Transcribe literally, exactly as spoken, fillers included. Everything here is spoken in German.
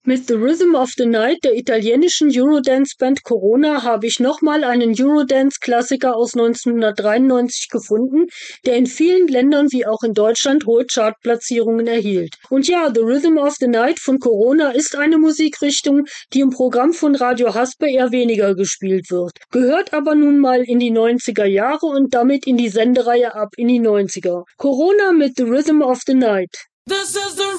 Mit The Rhythm of the Night der italienischen Eurodance-Band Corona habe ich nochmal einen Eurodance-Klassiker aus neunzehnhundertdreiundneunzig gefunden, der in vielen Ländern wie auch in Deutschland hohe Chartplatzierungen erhielt. Und ja, The Rhythm of the Night von Corona ist eine Musikrichtung, die im Programm von Radio Haspe eher weniger gespielt wird, gehört aber nun mal in die neunziger Jahre und damit in die Sendereihe ab in die neunziger. Corona mit The Rhythm of the Night. This is the